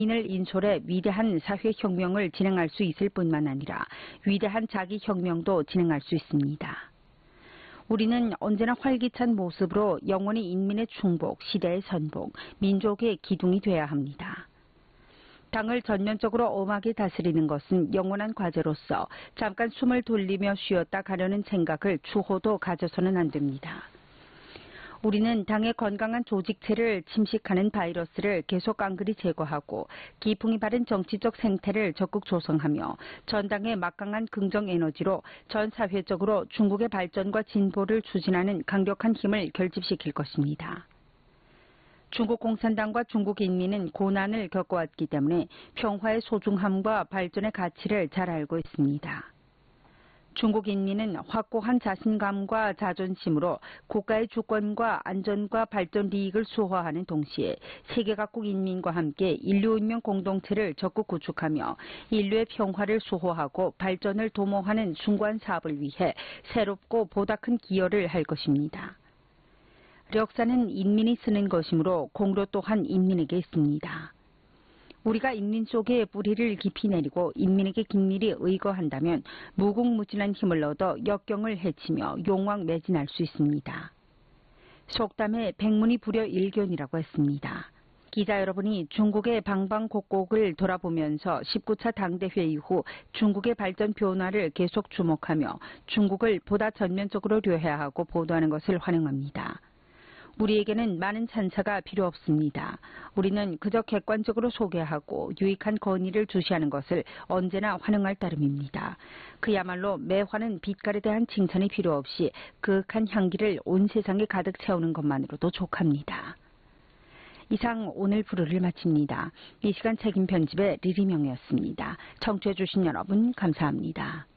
인을 인솔해 위대한 사회혁명을 진행할 수 있을 뿐만 아니라 위대한 자기혁명도 진행할 수 있습니다. 우리는 언제나 활기찬 모습으로 영원히 인민의 충복, 시대의 선복, 민족의 기둥이 돼야 합니다. 당을 전면적으로 엄하게 다스리는 것은 영원한 과제로서 잠깐 숨을 돌리며 쉬었다 가려는 생각을 추호도 가져서는 안 됩니다. 우리는 당의 건강한 조직체를 침식하는 바이러스를 계속 깡그리 제거하고 기풍이 바른 정치적 생태를 적극 조성하며 전당의 막강한 긍정 에너지로 전 사회적으로 중국의 발전과 진보를 추진하는 강력한 힘을 결집시킬 것입니다. 중국 공산당과 중국 인민은 고난을 겪어왔기 때문에 평화의 소중함과 발전의 가치를 잘 알고 있습니다. 중국 인민은 확고한 자신감과 자존심으로 국가의 주권과 안전과 발전利益을 수호하는 동시에 세계 각국 인민과 함께 인류 운명 공동체를 적극 구축하며 인류의 평화를 수호하고 발전을 도모하는 숭고한 사업을 위해 새롭고 보다 큰 기여를 할 것입니다. 역사는 인민이 쓰는 것이므로 공로 또한 인민에게 있습니다. 우리가 인민 속에 뿌리를 깊이 내리고 인민에게 긴밀히 의거한다면 무궁무진한 힘을 얻어 역경을 헤치며 용왕매진할 수 있습니다. 속담에 백문이 불여일견이라고 했습니다. 기자 여러분이 중국의 방방곡곡을 돌아보면서 19차 당대회 이후 중국의 발전 변화를 계속 주목하며 중국을 보다 전면적으로 료해하고 보도하는 것을 환영합니다. 우리에게는 많은 찬사가 필요 없습니다. 우리는 그저 객관적으로 소개하고 유익한 건의를 주시하는 것을 언제나 환영할 따름입니다. 그야말로 매화는 빛깔에 대한 칭찬이 필요 없이 그윽한 향기를 온 세상에 가득 채우는 것만으로도 족합니다. 이상 오늘 부르를 마칩니다. 이 시간 책임 편집의 리리명이었습니다. 청취해 주신 여러분 감사합니다.